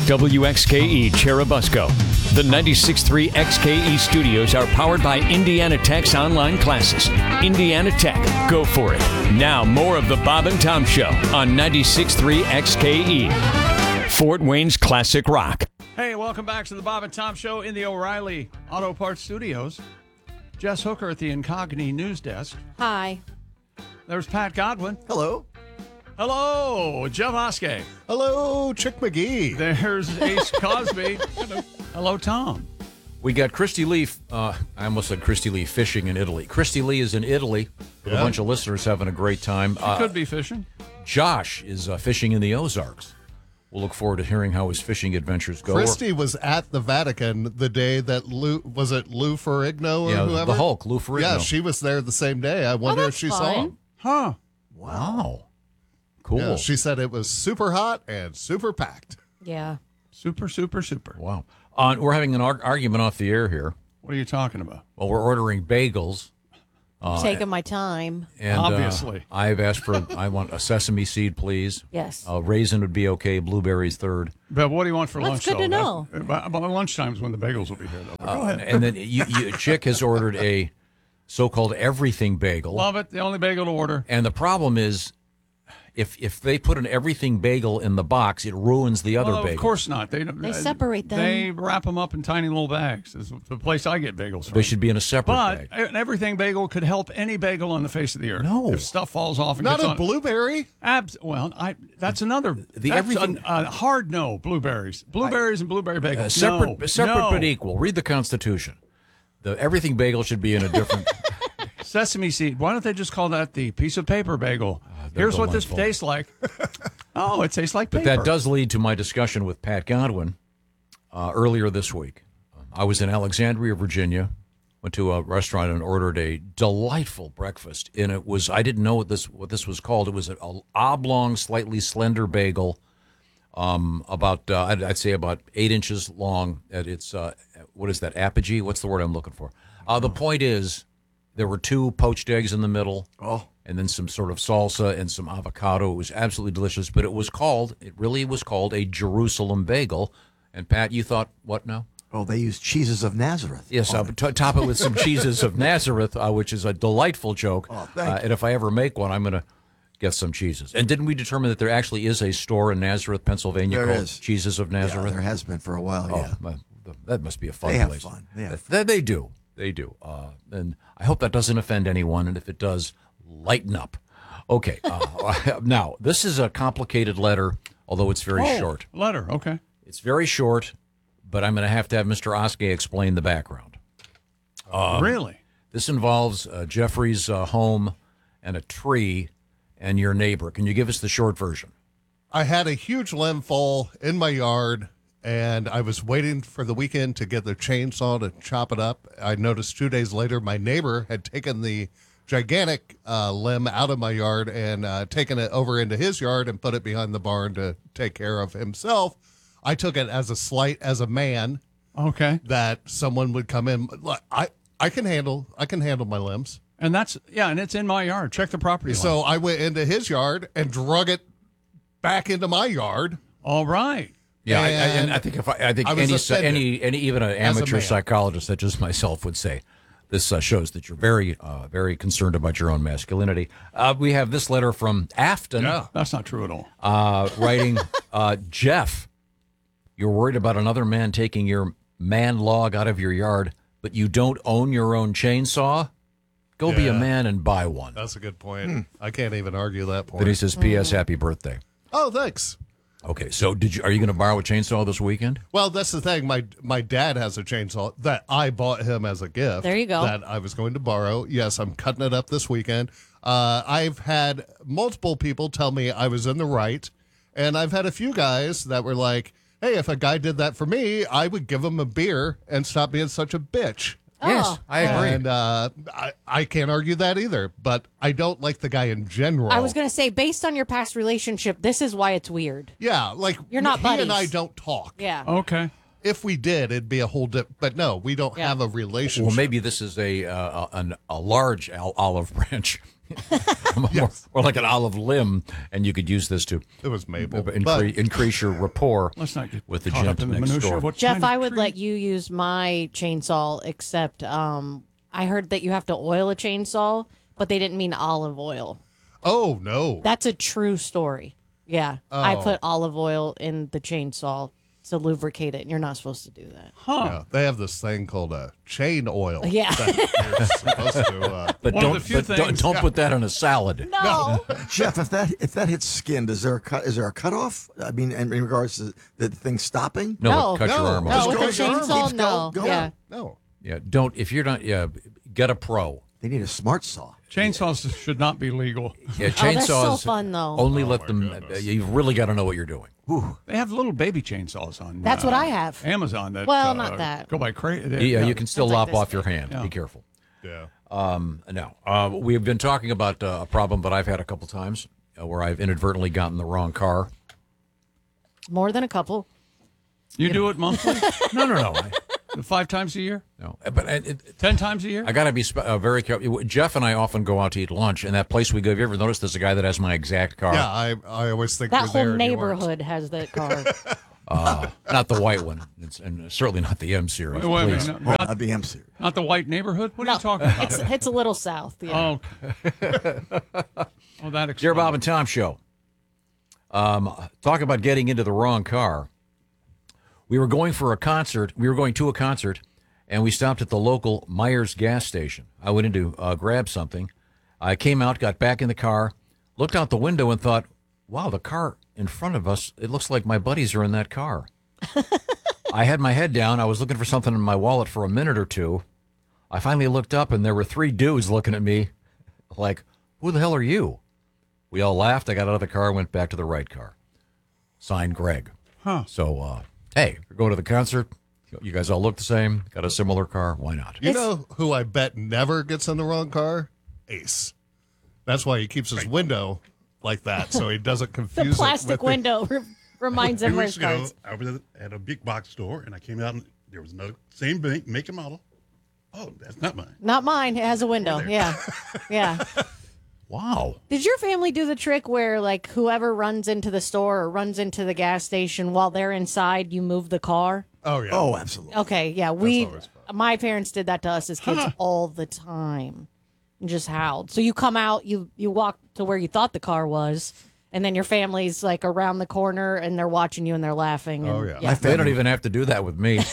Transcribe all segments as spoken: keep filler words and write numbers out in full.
W X K E Cherubusco. The ninety-six point three X K E studios are powered by Indiana Tech's online classes. Indiana Tech, go for it. Now, more of the Bob and Tom Show on ninety-six point three X K E. Fort Wayne's classic rock. Hey, welcome back to the Bob and Tom Show in the O'Reilly Auto Parts Studios. Jess Hooker at the Incogni News Desk. Hi. There's Pat Godwin. Hello. Hello, Jeff Oskey. Hello, Chick McGee. There's Ace Cosby. Hello. Hello, Tom. We got Christy Lee. Uh, I almost said Christy Lee fishing in Italy. Christy Lee is in Italy with Yeah. a bunch of listeners having a great time. She Uh, could be fishing. Josh is uh, fishing in the Ozarks. We'll look forward to hearing how his fishing adventures go. Christy was at the Vatican the day that Lou, was it Lou Ferrigno or Yeah, whoever? the Hulk, Lou Ferrigno. Yeah, she was there the same day. I wonder Oh, if she that's saw fun. him. Huh. Wow. Cool. Yeah, she said it was super hot and super packed. Yeah. Super, super, super. Wow. Uh, we're having an ar- argument off the air here. What are you talking about? Well, we're ordering bagels. Uh, Taking my time. And, Obviously. Uh, I've asked for, I want a sesame seed, please. Yes. Uh, raisin would be okay. Blueberries third. But what do you want for That's lunch, good though? to know. That- About, about lunchtime is when the bagels will be here, though. But go ahead. And then you, you, Chick has ordered a so-called everything bagel. Love it. The only bagel to order. And the problem is, if if they put an everything bagel in the box, it ruins the other Well, bagel. of course not. They, They separate them. They wrap them up in tiny little bags. It's the place I get bagels from. They should be in a separate But bag. an everything bagel could help any bagel on the face of the earth. No. If stuff falls off and Not gets a on. blueberry. Abs- well, I that's another. The that's everything- a, a hard no. Blueberries, blueberries, and blueberry bagels. Uh, separate, no, separate no. but equal. Read the Constitution. The everything bagel should be in a different. Sesame seed. Why don't they just call that the piece of paper bagel? they're Here's what this delightful. tastes like. Oh, it tastes like But paper. that does lead to my discussion with Pat Godwin uh, earlier this week. I was in Alexandria, Virginia. Went to a restaurant and ordered a delightful breakfast, and it was I didn't know what this what this was called. It was an oblong, slightly slender bagel, um, about uh, I'd, I'd say about eight inches long. At its uh, what is that apogee? What's the word I'm looking for? Uh, the point is, there were two poached eggs in the middle, Oh. and then some sort of salsa and some avocado. It was absolutely delicious. But it was called it really was called a Jerusalem bagel. And Pat, you thought what now? Oh, they use cheeses of Nazareth. Yes, on I'll it. t- top it with some cheeses of Nazareth, uh, which is a delightful joke. Oh, thank uh, you. and if I ever make one, I'm going to get some cheeses. And didn't we determine that there actually is a store in Nazareth, Pennsylvania There called is. Cheeses of Yeah, Nazareth? there has been for a while, Oh, yeah. my- that must be a fun They have place. fun. They have They, they do. They do. Uh, and I hope that doesn't offend anyone. And if it does, lighten up. Okay. Uh, now, this is a complicated letter, although it's very Oh, short. letter. Okay. It's very short, but I'm going to have to have Mister Oskey explain the background. Um, really? This involves uh, Jeffrey's uh, home and a tree and your neighbor. Can you give us the short version? I had a huge limb fall in my yard, and I was waiting for the weekend to get the chainsaw to chop it up. I noticed two days later my neighbor had taken the gigantic uh, limb out of my yard and uh, taken it over into his yard and put it behind the barn to take care of himself. I took it as a slight as a man Okay. that someone would come in. Look, I, I can handle I can handle my limbs. And that's yeah, and it's in my yard. Check the property line. So I went into his yard and drug it back into my yard. All right. Yeah, I, I, And and I think if I, I think I was any offended any any even an as a amateur man. psychologist such as myself would say, this uh, shows that you're very uh, very concerned about your own masculinity. Uh, we have this letter from Afton, Yeah, that's not true at all. uh, writing, uh, Jeff, you're worried about another man taking your man log out of your yard, but you don't own your own chainsaw. Go be a Yeah. man and buy one. That's a good point. I can't even argue that point. Then he says, P S. Happy birthday. Oh, thanks. Okay, so did you? Are you going to borrow a chainsaw this weekend? Well, that's the thing. My my dad has a chainsaw that I bought him as a gift. There you go. That I was going to borrow. Yes, I'm cutting it up this weekend. Uh, I've had multiple people tell me I was in the right, and I've had a few guys that were like, "Hey, if a guy did that for me, I would give him a beer and stop being such a bitch." Yes, I agree. And uh, I, I can't argue that either, but I don't like the guy in general. I was going to say, based on your past relationship, this is why it's weird. Yeah, like You're not he and buddies. I don't talk. Yeah. Okay. If we did, it'd be a whole dip. But no, we don't Yeah. have a relationship. Well, maybe this is a uh, an, a large ol- olive branch more, or like an olive limb, and you could use this to It was Mabel. incre- But increase your rapport Let's not get with the caught gent up in the next minutia door. of what Jeff, kind of I would tree- let you use my chainsaw, except um, I heard that you have to oil a chainsaw, but they didn't mean olive oil. oh, no. That's a true story. Yeah. I Oh. put olive oil in the chainsaw to lubricate it, and you're not supposed to do that. Yeah, they have this thing called a chain oil. Yeah. That you're supposed to. Uh, But One of don't, the few but don't, things- don't put that on a salad. No. Jeff, if that if that hits skin, does there a cut? Is there a cutoff? I mean, in in regards to the thing stopping? No, No. cut your No. arm No, off. with a Just go- chainsaw, keeps no. go- going. Yeah. no. Yeah, don't if you're not. Yeah, get a pro. They need a smart saw. Chainsaws should not be legal. Yeah, Oh, they're chainsaws. so fun, though. Only let them. Uh, you've really got to know what you're doing. They have little baby chainsaws on. That's uh, what I have. Amazon. That Well, uh, not that. Go by crate. Yeah, you can still It's like lop this off your big. hand. Yeah. Be careful. Yeah. Um, no, uh, we've been talking about uh, a problem that I've had a couple times uh, where I've inadvertently gotten the wrong car. More than a couple. You do it monthly, No, no, no, I, five times a year, no. But it, it, ten times a year. I got to be sp- uh, very careful. Jeff and I often go out to eat lunch, and that place we go. Have you ever noticed there's a guy that has my exact car? Yeah, I, I always think That you're whole there and you aren't. neighborhood has that car. Uh, not the white one, it's, and certainly not the M series. Wait, wait a please. minute, Well, not, I'd be M serious. not the white neighborhood. What are No, you talking about? It's, it's a little south. Yeah. Oh, okay. oh, that Dear explains Bob it. and Tom Show. Um, talk about getting into the wrong car. We were going for a concert. We were going to a concert, and we stopped at the local Myers gas station. I went in to uh, grab something. I came out, got back in the car, looked out the window, and thought, wow, the car in front of us, it looks like my buddies are in that car. I had my head down. I was looking for something in my wallet for a minute or two. I finally looked up, and there were three dudes looking at me like, who the hell are you? We all laughed. I got out of the car, went back to the right car. Signed, Greg. Huh. So, uh, hey, we're going to the concert. You guys all look the same. Got a similar car. Why not? You know who I bet never gets in the wrong car? Ace. That's why he keeps his window like that, so he doesn't confuse The it plastic with the- window re- reminds Two him where weeks his ago, cards. I was at a big box store, and I came out, and there was another same make, make and model. Oh, that's not mine. Not mine. It has a window. Yeah. Yeah. Wow. Did your family do the trick where, like, whoever runs into the store or runs into the gas station while they're inside, you move the car? Oh, yeah. Oh, absolutely. Okay, yeah, we, always my parents did that to us as kids all the time, and just howled. So you come out, you you walk to where you thought the car was, and then your family's like around the corner, and they're watching you and they're laughing. And, Oh, yeah. My They don't family, even have to do that with me.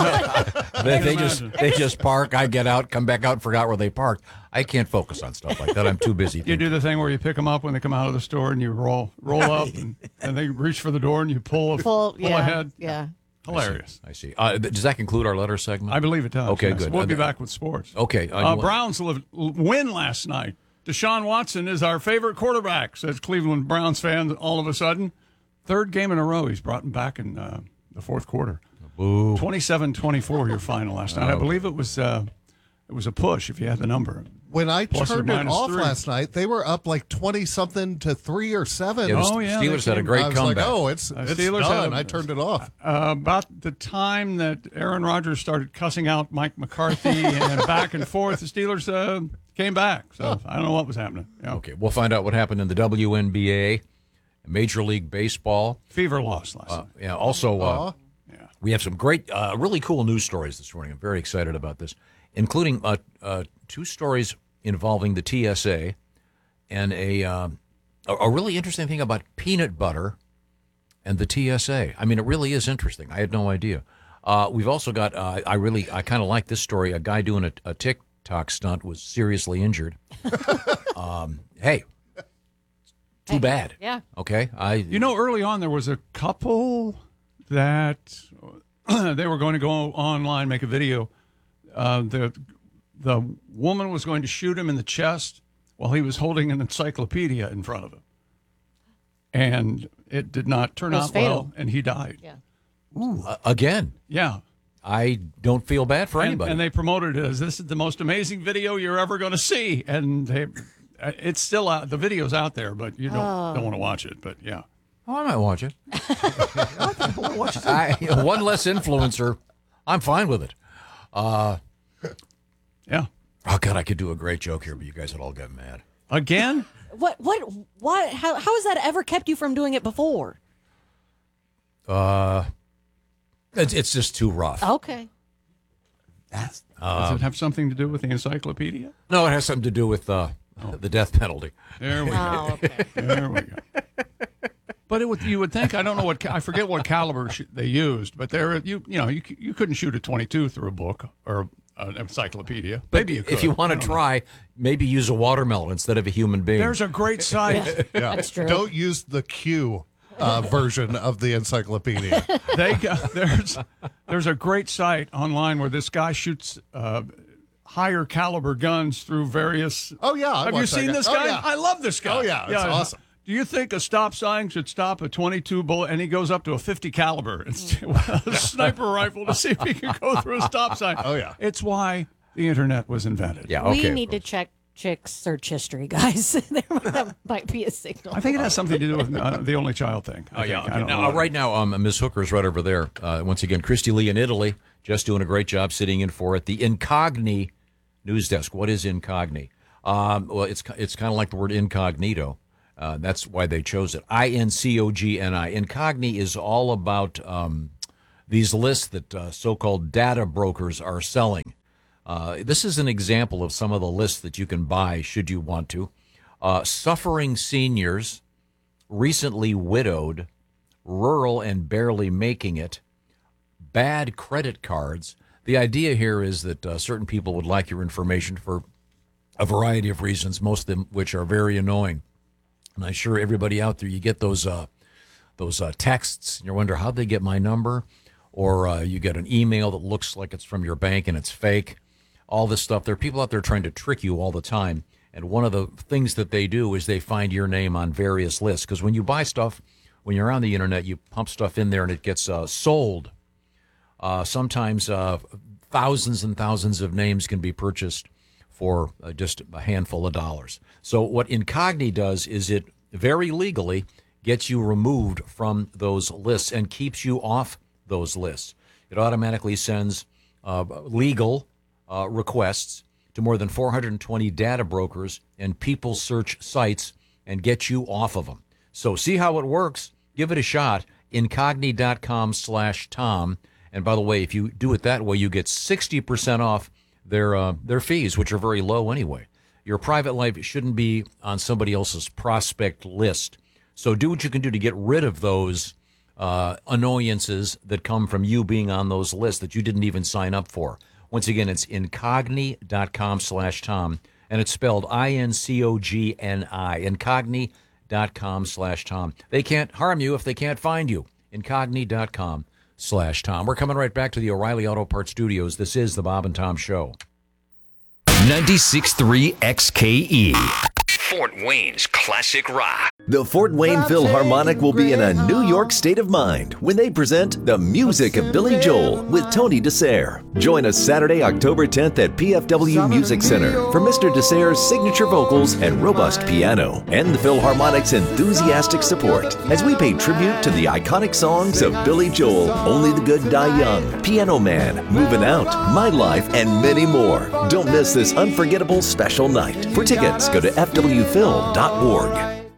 they they just they just park. I get out, come back out, and forgot where they parked. I can't focus on stuff like that. I'm too busy. You thinking. do the thing where you pick them up when they come out of the store and you roll roll up and, and they reach for the door and you pull, Pull, pull yeah, ahead. yeah. Hilarious. I see. Uh, th- does that conclude our letter segment? I believe it does. Okay, yes. good. We'll be Uh, back with sports. Okay. Uh, Uh, you- Browns li- win last night. Deshaun Watson is our favorite quarterback, says Cleveland Browns fans all of a sudden. Third game in a row he's brought him back in uh, the fourth quarter. Boo. twenty-seven twenty-four your final last night. I believe it was uh, it was a push if you had the number. When I Plus or turned it minus off three. last night, they were up like twenty-something to three or seven. Yeah, the Oh, yeah, Steelers they had a came- great I was comeback. like, oh, it's, Uh, it's Steelers had done. a- I turned it off. Uh, about the time that Aaron Rodgers started cussing out Mike McCarthy and back and forth, the Steelers uh, came back. So I don't know what was happening. Yeah. Okay, we'll find out what happened in the W N B A, Major League Baseball. Fever loss last Uh, night. yeah. Also, uh, Aw. we have some great, uh, really cool news stories this morning. I'm very excited about this, including uh, uh, two stories involving the T S A and a, uh, a a really interesting thing about peanut butter and the T S A. I mean, it really is interesting. I had no idea. Uh, we've also got. Uh, I really, I kind of like this story. A guy doing a, a TikTok stunt was seriously injured. um, hey, too bad. Yeah. Okay, I. You know, early on there was a couple that they were going to go online, make a video. Uh, the the woman was going to shoot him in the chest while he was holding an encyclopedia in front of him, and it did not turn It was out well, fatal. and he died. Yeah. Uh, again, Yeah. I don't feel bad for And, anybody. and they promoted it as this is the most amazing video you're ever going to see, and they, it's still out. The video's out there, but you don't don't want to watch it. But yeah, oh, I might watch it. I, one less influencer. I'm fine with it. Uh, yeah. oh, God, I could do a great joke here, but you guys would all get mad. Again? What? What? What? How? How has that ever kept you from doing it before? Uh, it's, it's just too rough. Okay. That's Does it have something to do with the encyclopedia? No, it has something to do with uh, the death penalty. There we go. Oh, okay. There we go. But it would, you would think, I don't know what, ca- I forget what caliber sh- they used, but there, you you know, you c- you couldn't shoot a twenty-two through a book or an encyclopedia. Maybe you could. If you want I to don't know. try, maybe use a watermelon instead of a human being. There's a great site. Yeah. That's true. Don't use the Q uh, version of the encyclopedia. They got, there's there's a great site online where this guy shoots uh, higher caliber guns through various. Oh, yeah. I Have you watched that seen guy. this Oh, guy? yeah. I love this guy. Oh, yeah, it's awesome. Do you think a stop sign should stop a twenty-two bullet? And he goes up to a fifty caliber and a sniper rifle to see if he can go through a stop sign. Oh, yeah. It's why the internet was invented. yeah, okay. we need to check chicks' search history, guys. There that might be a signal. I think it has something to do with uh, the only child thing. I Oh, yeah. think. Okay. I don't Now, know. uh, right now, um, Miz Hooker's right over there. Uh, once again, Christy Lee in Italy, just doing a great job sitting in for it. The Incogni news desk. What is Incogni? Um, well, it's it's kind of like the word incognito. Uh, that's why they chose it. I N C O G N I. Incogni is all about um, these lists that uh, so-called data brokers are selling. Uh, this is an example of some of the lists that you can buy should you want to. Uh, suffering seniors, recently widowed, rural and barely making it, bad credit cards. The idea here is that uh, certain people would like your information for a variety of reasons, most of them which are very annoying. And I'm sure everybody out there, you get those uh, those uh, texts, and you wonder how'd they get my number, or uh, you get an email that looks like it's from your bank and it's fake. All this stuff. There are people out there trying to trick you all the time. And one of the things that they do is they find your name on various lists. Because when you buy stuff, when you're on the internet, you pump stuff in there and it gets uh, sold. Uh, sometimes uh, thousands and thousands of names can be purchased for uh, just a handful of dollars. So what Incogni does is it very legally gets you removed from those lists and keeps you off those lists. It automatically sends uh, legal uh, requests to more than four hundred twenty data brokers and people search sites and get you off of them. So see how it works. Give it a shot. Incogni.com slash Tom. And by the way, if you do it that way, you get sixty percent off their uh, their fees, which are very low anyway. Your private life shouldn't be on somebody else's prospect list. So do what you can do to get rid of those uh, annoyances that come from you being on those lists that you didn't even sign up for. Once again, it's incogni.com slash Tom, and it's spelled I N C O G N I, incogni.com slash Tom. They can't harm you if they can't find you. Incogni.com slash Tom. We're coming right back to the O'Reilly Auto Parts Studios. This is the Bob and Tom Show. ninety-six point three X K E. Fort Wayne's classic rock. The Fort Wayne Philharmonic will be in a New York state of mind when they present The Music of Billy Joel with Tony DeSere. Join us Saturday, October tenth at P F W Music Center for Mister DeSere's signature vocals and robust piano, and the Philharmonic's enthusiastic support as we pay tribute to the iconic songs of Billy Joel, Only the Good Die Young, Piano Man, Moving Out, My Life, and many more. Don't miss this unforgettable special night. For tickets, go to f w film dot org.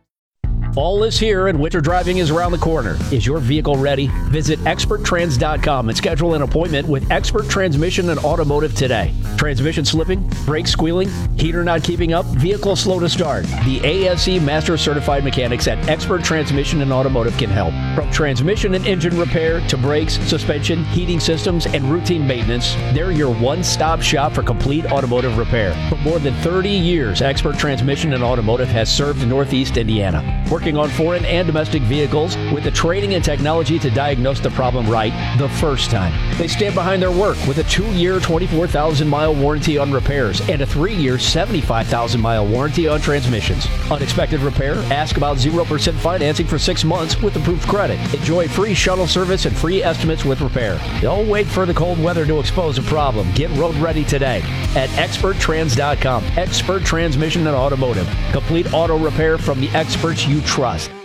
Fall is here and winter driving is around the corner. Is your vehicle ready? Visit expert trans dot com and schedule an appointment with Expert Transmission and Automotive today. Transmission slipping, brake squealing, heater not keeping up, vehicle slow to start. The A S E Master Certified Mechanics at Expert Transmission and Automotive can help. From transmission and engine repair to brakes, suspension, heating systems, and routine maintenance, they're your one-stop shop for complete automotive repair. For more than thirty years, Expert Transmission and Automotive has served Northeast Indiana. Working on foreign and domestic vehicles with the training and technology to diagnose the problem right the first time. They stand behind their work with a two-year, twenty-four thousand mile warranty on repairs and a three-year, seventy-five thousand mile warranty on transmissions. Unexpected repair? Ask about zero percent financing for six months with approved credit. Enjoy free shuttle service and free estimates with repair. Don't wait for the cold weather to expose a problem. Get road ready today at expert trans dot com. Expert Transmission and Automotive. Complete auto repair from the experts you trust.